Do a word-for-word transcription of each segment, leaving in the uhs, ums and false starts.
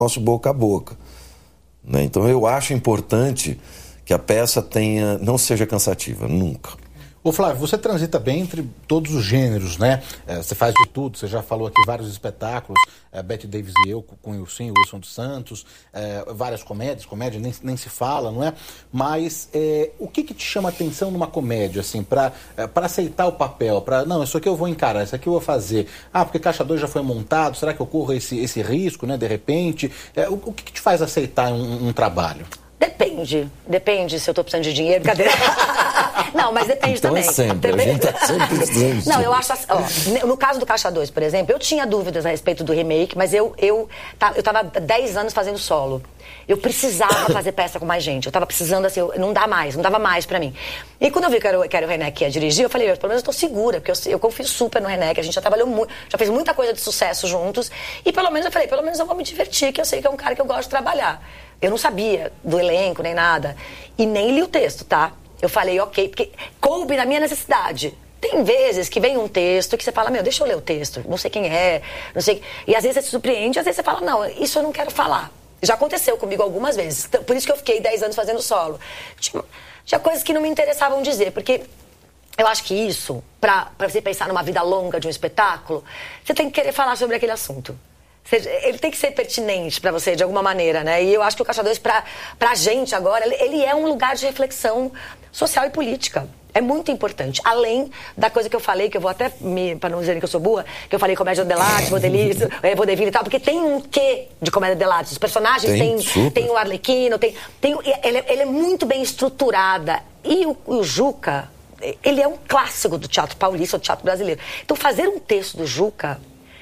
nosso boca a boca. Né? Então eu acho importante que a peça tenha, não seja cansativa, nunca. Ô Flávio, você transita bem entre todos os gêneros, né? É, você faz de tudo, você já falou aqui vários espetáculos, é, Bette Davis e eu, com o Wilson, o Wilson dos Santos, é, várias comédias, comédia nem, nem se fala, não é? Mas é, o que que te chama atenção numa comédia, assim, para é, para aceitar o papel, para, não, isso aqui eu vou encarar, isso aqui eu vou fazer, ah, porque Caixa dois já foi montado, será que eu corro esse, esse risco, né, de repente? É, o, o que que te faz aceitar um, um trabalho? Depende, depende se eu tô precisando de dinheiro, brincadeira. Não, mas depende então também. É sempre, depende. A gente tá sempre precisando. Não, eu acho assim, ó, no caso do Caixa dois, por exemplo, eu tinha dúvidas a respeito do remake, mas eu, eu, eu tava dez anos fazendo solo. Eu precisava fazer peça com mais gente. Eu tava precisando, assim, eu, não dá mais, não dava mais pra mim. E quando eu vi que era, que era o René que ia dirigir, eu falei, pelo menos eu tô segura, porque eu, eu confio super no René, que a gente já trabalhou muito, já fez muita coisa de sucesso juntos. E pelo menos eu falei, pelo menos eu vou me divertir, que eu sei que é um cara que eu gosto de trabalhar. Eu não sabia do elenco, nem nada. E nem li o texto, tá? Eu falei, ok, porque coube na minha necessidade. Tem vezes que vem um texto que você fala, meu, deixa eu ler o texto, não sei quem é, não sei... E às vezes você se surpreende, às vezes você fala, não, isso eu não quero falar. Já aconteceu comigo algumas vezes. Por isso que eu fiquei dez anos fazendo solo. Tinha, tinha coisas que não me interessavam dizer, porque eu acho que isso, pra, pra você pensar numa vida longa de um espetáculo, você tem que querer falar sobre aquele assunto. Ele tem que ser pertinente pra você, de alguma maneira, né? E eu acho que o Caixa dois, pra, pra gente agora, ele é um lugar de reflexão social e política. É muito importante. Além da coisa que eu falei, que eu vou até, me, pra não dizerem que eu sou burra, que eu falei comédia dell'arte, vaudeville, vaudeville e tal, porque tem um quê de comédia dell'arte. Os personagens têm tem, tem o Arlequino, tem, tem, ele, ele é muito bem estruturada. E o, o Juca, ele é um clássico do teatro paulista, do teatro brasileiro. Então, fazer um texto do Juca...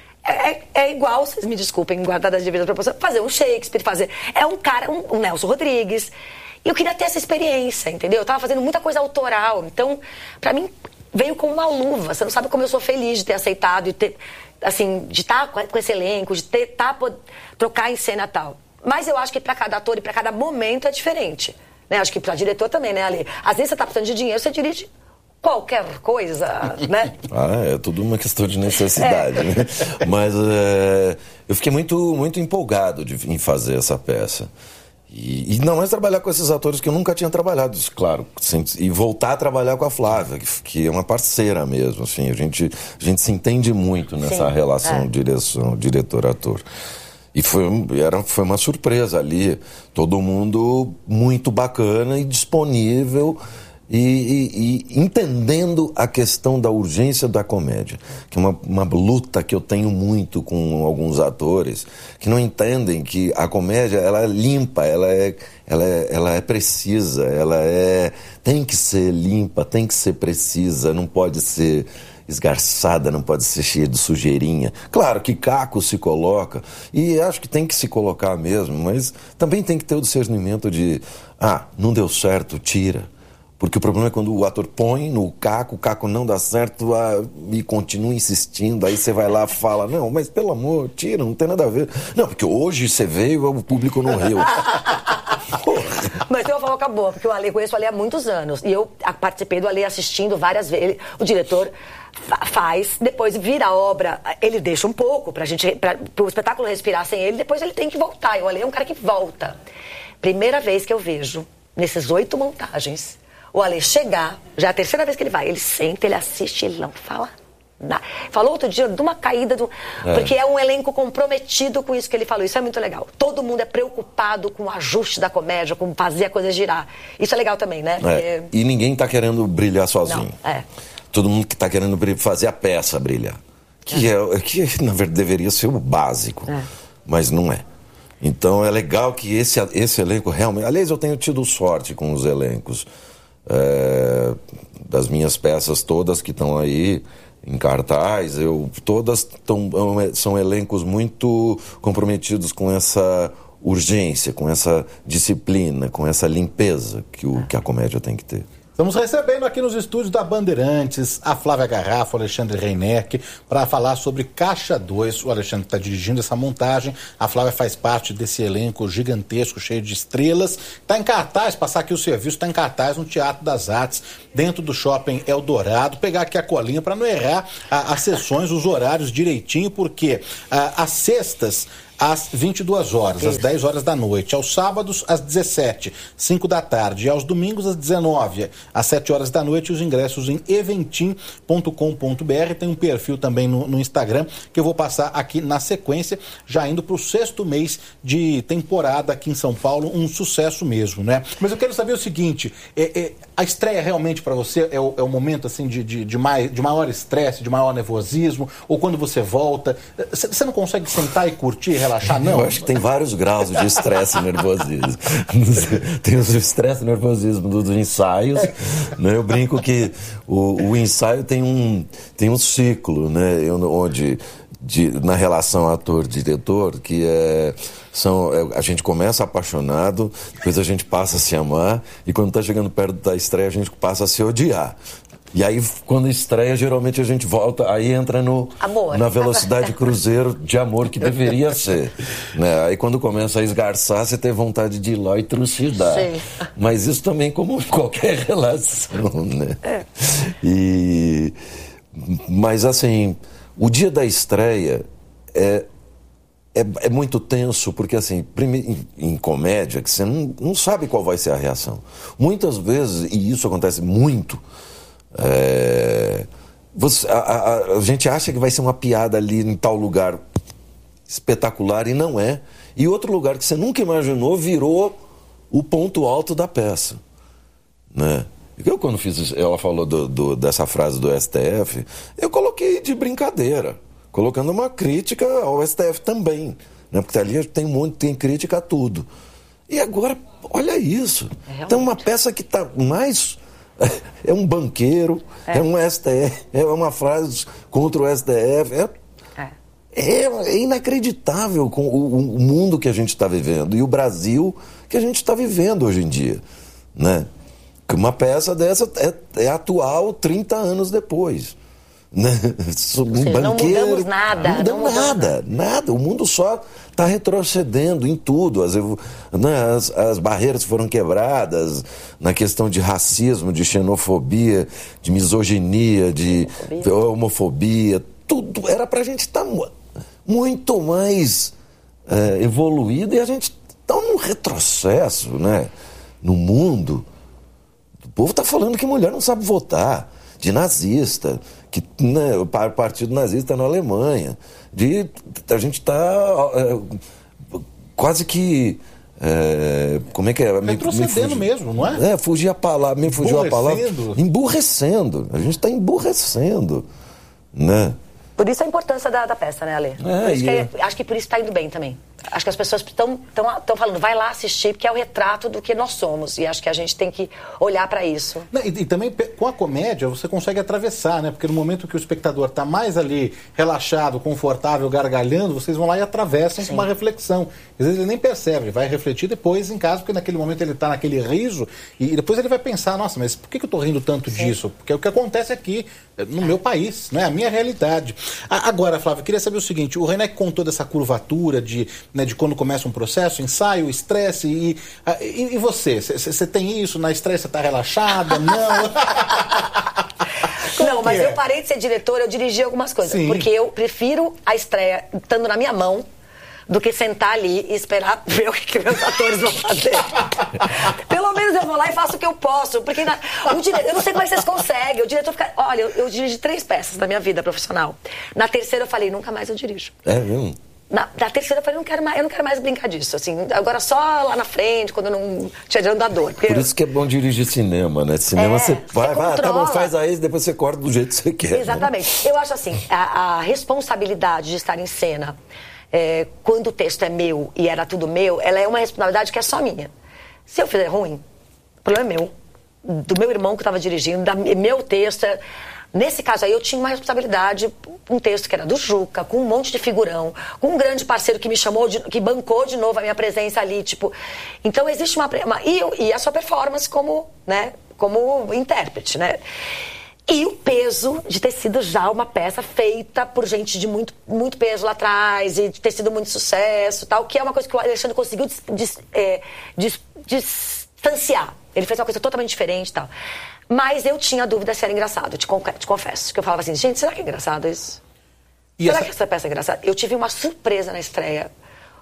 É, é igual, vocês me desculpem, guardar as devidas proporções, fazer um Shakespeare, fazer... É um cara, um, um Nelson Rodrigues. E eu queria ter essa experiência, entendeu? Eu tava fazendo muita coisa autoral. Então, pra mim, veio com uma luva. Você não sabe como eu sou feliz de ter aceitado e ter, assim, de estar com, com esse elenco, de ter, tá, trocar em cena e tal. Mas eu acho que pra cada ator e pra cada momento é diferente. Né? Acho que pra diretor também, né, Ale? Às vezes você tá precisando de dinheiro, você dirige... qualquer coisa, né? Ah, é tudo uma questão de necessidade, é. Né? Mas é, eu fiquei muito, muito empolgado de, em fazer essa peça. E, e não mais trabalhar com esses atores que eu nunca tinha trabalhado, claro. Sem, e voltar a trabalhar com a Flávia, que, que é uma parceira mesmo. Assim, a, gente, a gente se entende muito nessa Sim, relação é. direção, diretor-ator. E foi, era, foi uma surpresa ali. Todo mundo muito bacana e disponível... E, e, e entendendo a questão da urgência da comédia, que é uma, uma luta que eu tenho muito com alguns atores que não entendem que a comédia ela é limpa, ela é, ela é, ela é precisa, ela é, tem que ser limpa, tem que ser precisa, não pode ser esgarçada, não pode ser cheia de sujeirinha. Claro que caco se coloca, e acho que tem que se colocar mesmo, mas também tem que ter o discernimento de, ah, não deu certo, tira. Porque o problema é quando o ator põe no caco, o caco não dá certo ah, e continua insistindo, aí você vai lá e fala, não, mas pelo amor, tira, não tem nada a ver. Não, porque hoje você veio, o público não riu. Mas tem uma fofoca boa, porque o Ale, conheço o Ale há muitos anos, e eu participei do Ale assistindo várias vezes. Ele, o diretor faz, depois vira a obra, ele deixa um pouco pra gente, pra, pro espetáculo respirar sem ele, depois ele tem que voltar. E o Ale é um cara que volta. Primeira vez que eu vejo, nesses oito montagens, o Ale chegar, já é a terceira vez que ele vai, ele senta, ele assiste, ele não fala nada. Falou outro dia de uma caída, do... é. porque é um elenco comprometido com isso que ele falou, isso é muito legal. Todo mundo é preocupado com o ajuste da comédia, com fazer a coisa girar. Isso é legal também, né? Porque... É. E ninguém tá querendo brilhar sozinho. Não, é. Todo mundo que tá querendo fazer a peça brilhar. Que, é. É, que na verdade, deveria ser o básico, é. mas não é. Então é legal que esse, esse elenco realmente... Aliás, eu tenho tido sorte com os elencos. É, das minhas peças todas que estão aí em cartaz, eu, todas tão, são elencos muito comprometidos com essa urgência, com essa disciplina, com essa limpeza que, o, que a comédia tem que ter. Estamos recebendo aqui nos estúdios da Bandeirantes a Flávia Garrafo, o Alexandre Reineck, para falar sobre Caixa dois. O Alexandre está dirigindo essa montagem, a Flávia faz parte desse elenco gigantesco, cheio de estrelas. Está em cartaz, passar aqui o serviço, está em cartaz no Teatro das Artes, dentro do Shopping Eldorado. Pegar aqui a colinha para não errar a, as sessões, os horários direitinho, porque a, as sextas... às vinte e duas horas, às dez horas da noite. Aos sábados, às dezessete, cinco da tarde. E aos domingos, às dezenove, às sete horas da noite. Os ingressos em eventim ponto com ponto b r. Tem um perfil também no, no Instagram, que eu vou passar aqui na sequência, já indo para o sexto mês de temporada aqui em São Paulo. Um sucesso mesmo, né? Mas eu quero saber o seguinte, é, é, a estreia realmente para você é o, é o momento assim, de, de, de, mais, de maior estresse, de maior nervosismo? Ou quando você volta, você não consegue sentar e curtir, relaxar, não? Eu acho que tem vários graus de estresse e nervosismo. Tem o estresse e nervosismo dos ensaios, né? Eu brinco que o, o ensaio tem um, tem um ciclo, né? Eu, onde, de, na relação ator-diretor, que é, são, é, a gente começa apaixonado, depois a gente passa a se amar, e quando está chegando perto da estreia, a gente passa a se odiar. E aí, quando estreia, geralmente a gente volta, aí entra no, amor. na velocidade cruzeiro de amor que deveria ser. Né? Aí quando começa a esgarçar, você tem vontade de ir lá e trucidar. Sim. Mas isso também como qualquer relação, né? É. E, mas assim, o dia da estreia é, é, é muito tenso, porque assim, em, em comédia, que você não, não sabe qual vai ser a reação. Muitas vezes, e isso acontece muito, É, você, a, a, a gente acha que vai ser uma piada ali em tal lugar espetacular e não é. E outro lugar que você nunca imaginou virou o ponto alto da peça, né? Eu, quando fiz, ela falou do, do, dessa frase do S T F, eu coloquei de brincadeira, colocando uma crítica ao S T F também, né? Porque ali tem muito, tem crítica a tudo. E agora, olha isso, é tem uma peça que está mais... É um banqueiro, é. é um S T F, é uma frase contra o S T F. É, é. é, é inacreditável com o, o mundo que a gente está vivendo e o Brasil que a gente está vivendo hoje em dia, né? Que uma peça dessa é, é atual trinta anos depois. Né? Um seja, banqueiro, não mudamos nada. Não mudamos não nada, nada, nada. O mundo só está retrocedendo em tudo. As, né, as, as barreiras foram quebradas na questão de racismo, de xenofobia, de misoginia, de homofobia. homofobia tudo era para a gente estar tá muito mais é, evoluído, e a gente está num retrocesso, né? No mundo. O povo está falando que mulher não sabe votar, de nazista, que né, o partido nazista na Alemanha, de a gente está é, quase que é, como é que é? Retrocedendo me, me mesmo, não é? É, fugir a palavra, me fugiu a palavra. Emburrecendo. A gente está emburrecendo, né? Por isso a importância da, da peça, né, Ale? É, acho, que é, acho que por isso está indo bem também. Acho que as pessoas estão falando, vai lá assistir, porque é o retrato do que nós somos. E acho que a gente tem que olhar para isso. E, e também, com a comédia, você consegue atravessar, né? Porque no momento que o espectador está mais ali, relaxado, confortável, gargalhando, vocês vão lá e atravessam com uma reflexão. Às vezes ele nem percebe, ele vai refletir depois em casa, porque naquele momento ele está naquele riso, e depois ele vai pensar, nossa, mas por que eu estou rindo tanto Sim. disso? Porque é o que acontece aqui, no meu país, não é a minha realidade. Agora, Flávio, eu queria saber o seguinte, o René contou dessa curvatura de... Né, de quando começa um processo, ensaio, estresse, e, e, e você? Você tem isso? Na estresse você está relaxada? Não? Não, mas é? eu parei de ser diretora, eu dirigi algumas coisas. Sim. Porque eu prefiro a estreia estando na minha mão do que sentar ali e esperar ver o que meus atores vão fazer. Pelo menos eu vou lá e faço o que eu posso. Porque na, o dire... eu não sei como é que vocês conseguem. O diretor fica... Olha, eu, eu dirigi três peças na minha vida profissional. Na terceira eu falei, nunca mais eu dirijo. É mesmo? Na, na terceira eu falei, não quero mais, eu não quero mais brincar disso, assim, agora só lá na frente, quando eu não tinha de andador. Por isso que é bom dirigir cinema, né? Cinema é, você vai, vai, tá bom, faz aí, depois você corta do jeito que você quer. Exatamente. Né? Eu acho assim, a, a responsabilidade de estar em cena, é, quando o texto é meu e era tudo meu, ela é uma responsabilidade que é só minha. Se eu fizer ruim, o problema é meu, do meu irmão que estava dirigindo, da, meu texto... É, nesse caso aí eu tinha uma responsabilidade, um texto que era do Juca, com um monte de figurão, com um grande parceiro que me chamou, de, que bancou de novo a minha presença ali, tipo... Então existe uma... uma e, e a sua performance como, né, como intérprete, né? E o peso de ter sido já uma peça feita por gente de muito, muito peso lá atrás, e de ter sido muito sucesso, tal, que é uma coisa que o Alexandre conseguiu dis, dis, é, dis, distanciar. Ele fez uma coisa totalmente diferente e tal. Mas eu tinha dúvida se era engraçado, te, te confesso. Que eu falava assim, gente, será que é engraçado isso? E será essa... que essa peça é engraçada? Eu tive uma surpresa na estreia.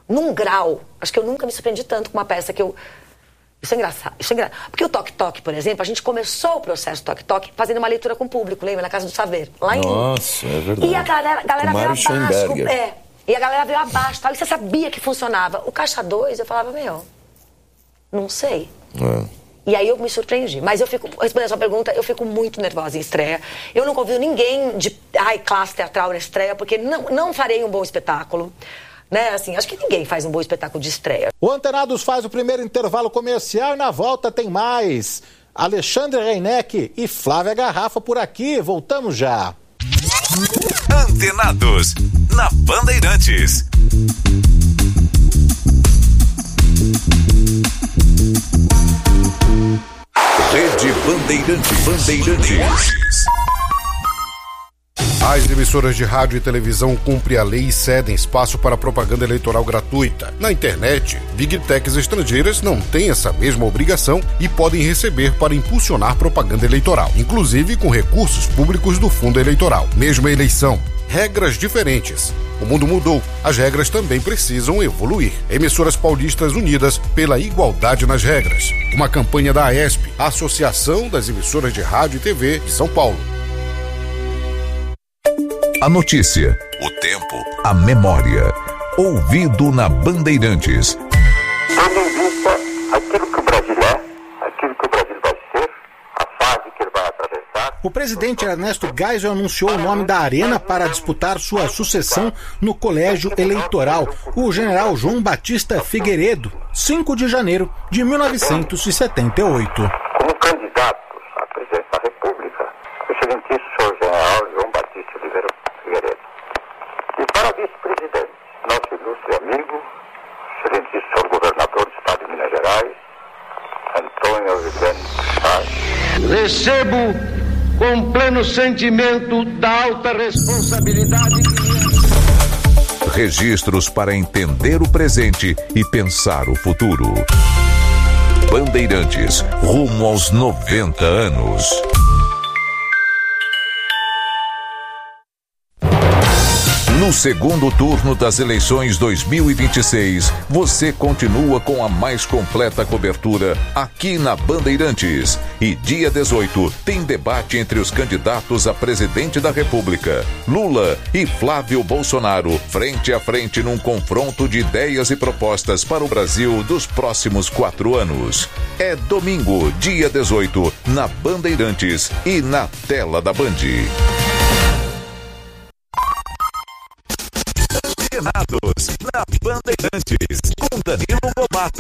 num grau. Acho que eu nunca me surpreendi tanto com uma peça que eu... Isso é engraçado. Isso é engraçado. Porque o Toque Toque, por exemplo, a gente começou o processo Toque Toque fazendo uma leitura com o público, lembra? Na Casa do Saber. Lá em... Nossa, é verdade. E a galera, galera veio abaixo. Schoenberger. É. E a galera veio abaixo, tal, e você sabia que funcionava. O Caixa dois, eu falava, meu, não sei. É. E aí eu me surpreendi. Mas eu fico, respondendo a sua pergunta, eu fico muito nervosa em estreia. Eu não convido ninguém de ai, classe teatral na estreia, porque não, não farei um bom espetáculo. Né, assim, acho que ninguém faz um bom espetáculo de estreia. O Antenados faz o primeiro intervalo comercial e na volta tem mais. Alexandre Reineck e Flávia Garrafa por aqui. Voltamos já. Antenados, na Bandeirantes. Rede Bandeirantes. Bandeirantes. As emissoras de rádio e televisão cumprem a lei e cedem espaço para propaganda eleitoral gratuita. Na internet, Big Techs estrangeiras não têm essa mesma obrigação e podem receber para impulsionar propaganda eleitoral, inclusive com recursos públicos do fundo eleitoral. Mesma eleição, regras diferentes. O mundo mudou, as regras também precisam evoluir. Emissoras paulistas unidas pela igualdade nas regras. Uma campanha da AESP, Associação das Emissoras de Rádio e T V de São Paulo. A notícia, o tempo, a memória. Ouvido na Bandeirantes. Tendo em vista aquilo que o Brasil é, aquilo que o Brasil vai ser, a fase que ele vai atravessar. O presidente Ernesto Geisel anunciou o nome da Arena para disputar sua sucessão no colégio eleitoral, o general João Batista Figueiredo, cinco de janeiro de mil novecentos e setenta e oito. Como candidato à presidência da República, o excelentíssimo senhor general João Batista Figueiredo. E para vice-presidente, nosso ilustre amigo, excelentíssimo senhor governador do estado de Minas Gerais, Antônio Aureliano Chaves. Recebo com pleno sentimento da alta responsabilidade. Registros para entender o presente e pensar o futuro. Bandeirantes, rumo aos noventa anos. No segundo turno das eleições dois mil e vinte e seis, você continua com a mais completa cobertura aqui na Bandeirantes. E dia dezoito tem debate entre os candidatos a presidente da República, Lula e Flávio Bolsonaro, frente a frente num confronto de ideias e propostas para o Brasil dos próximos quatro anos. É domingo, dia dezoito, na Bandeirantes e na tela da Band. Antenados, na Bandeirantes, com Danilo Lobato.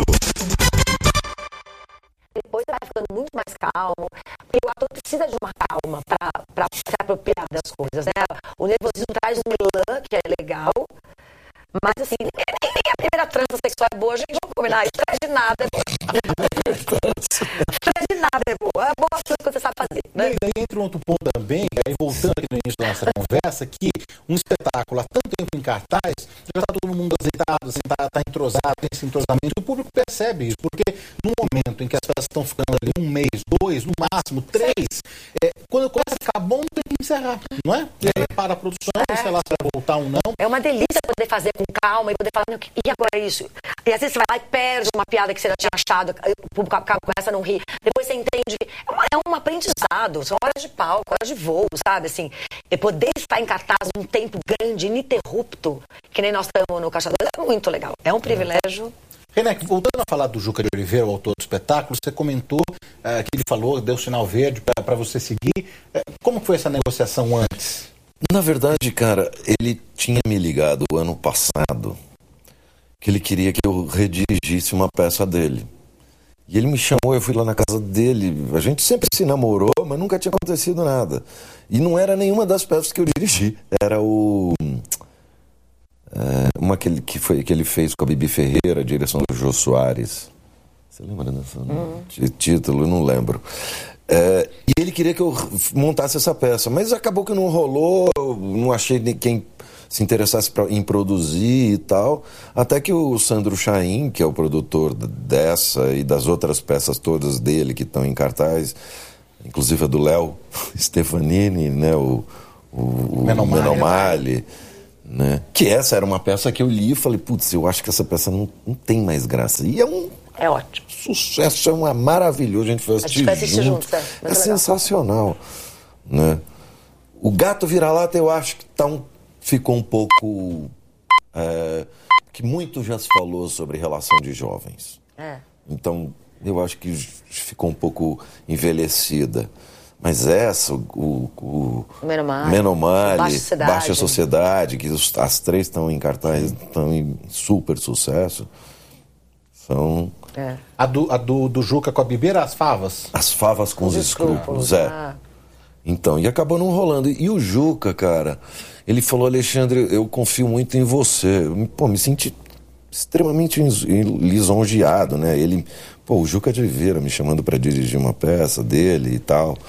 Depois você vai ficando muito mais calmo, porque o ator precisa de uma calma para se apropriar das coisas, né? O nervosismo traz um elan, que é legal, mas assim, nem, nem a primeira transa sexual é boa, gente, vamos combinar isso, traz de nada é boa. Traz de nada é boa, é boa coisa que você sabe fazer, né? E daí entra um outro ponto também, aí voltando aqui no início da nossa conversa, que um espetáculo há tanto tempo em cartaz, já está todo mundo azeitado, assim, está tá entrosado, tem esse entrosamento, e o público percebe isso, porque no momento em que as peças estão ficando ali um mês, dois, no máximo, três, é, quando começa a ficar bom, tem que encerrar, não é? E aí para a produção, é. sei lá se vai voltar ou não. É uma delícia poder fazer com calma e poder falar, meu, e agora isso? E às vezes você vai lá e perde uma piada que você já tinha achado, o público começa a não rir, depois você entende, é, uma, é um aprendizado, são horas de palco, horas de voo, sabe, assim, e poder estar em cartaz um tempo grande, ininterrupto, que nem nós estamos no Caixa dois, é muito legal, é um privilégio. Reineck, voltando a falar do Juca de Oliveira, o autor do espetáculo, você comentou uh, que ele falou, deu sinal verde para você seguir, uh, como foi essa negociação antes? Na verdade, cara, ele tinha me ligado o ano passado que ele queria que eu redirigisse uma peça dele. E ele me chamou, eu fui lá na casa dele. A gente sempre se namorou, mas nunca tinha acontecido nada. E não era nenhuma das peças que eu dirigi. Era o... É, uma que ele, que, foi, que ele fez com a Bibi Ferreira, a direção do Jô Soares. Você lembra dessa uhum. título? Eu não lembro. É, e ele queria que eu montasse essa peça, mas acabou que não rolou, não achei quem se interessasse pra, em produzir e tal, até que o Sandro Chaim, que é o produtor dessa e das outras peças todas dele que estão em cartaz, inclusive a do Léo Stefanini, né, o, o, o Menomale, Né? Que essa era uma peça que eu li e falei, putz, eu acho que essa peça não, não tem mais graça. E é um é ótimo. sucesso, é uma maravilhoso. A gente foi assistir, a gente foi assistir junto. junto, é, é sensacional. Né? O Gato Vira-Lata eu acho que tá um, ficou um pouco... É, que muito já se falou sobre relação de jovens. É. Então, eu acho que ficou um pouco envelhecida. Mas essa, o, o, o Menomale, Menomale Baixa Sociedade, Baixa Sociedade, que os, as três estão em cartaz, estão em super sucesso, são... É. A, do, a do, do Juca com a Bibi era As Favas? As Favas com os, os Escrúpulos, é. Ah. Então, e acabou não rolando. E o Juca, cara, ele falou, Alexandre, eu confio muito em você. Pô, me senti extremamente lisonjeado, né? Ele, pô, o Juca de Oliveira me chamando para dirigir uma peça dele e tal.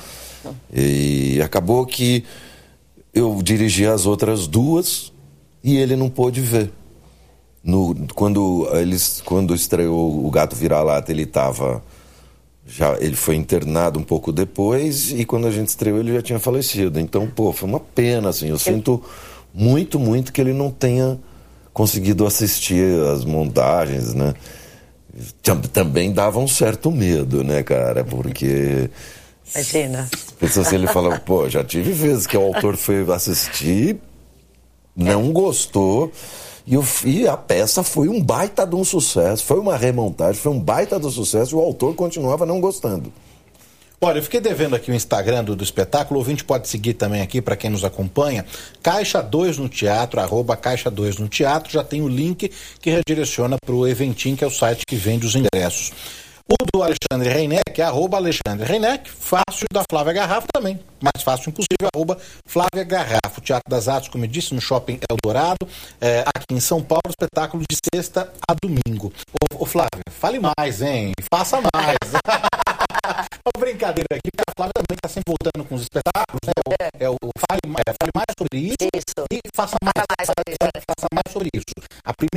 E acabou que eu dirigi as outras duas e ele não pôde ver. No, quando, eles, quando estreou O Gato Vira-Lata, ele estava... Já, ele foi internado um pouco depois e quando a gente estreou ele já tinha falecido. Então, pô, foi uma pena, assim. Eu sinto muito, muito que ele não tenha conseguido assistir as montagens, né? Também dava um certo medo, né, cara? Porque... Imagina. Pensa assim, ele fala, pô, já tive vezes que o autor foi assistir, não gostou... E, eu, e a peça foi um baita de um sucesso, foi uma remontagem, foi um baita do sucesso e o autor continuava não gostando. Olha, eu fiquei devendo aqui o Instagram do, do espetáculo, o ouvinte pode seguir também aqui para quem nos acompanha, Caixa dois no Teatro, arroba Caixa dois no Teatro, já tem o link que redireciona para o Eventim, que é o site que vende os ingressos. O do Alexandre Reineck é arroba Alexandre Reineck, fácil, da Flávia Garrafo também, mais fácil impossível, arroba Flávia Garrafo. Teatro das Artes, como eu disse, no Shopping Eldorado, é, aqui em São Paulo, espetáculo de sexta a domingo. Ô, ô Flávia, fale mais, hein? Faça mais. Uma brincadeira aqui, porque a Flávia também está sempre voltando com os espetáculos, né? É, é o fale, é, fale mais sobre isso, isso. E faça mais, mais sobre isso. Faça mais sobre isso. A primeira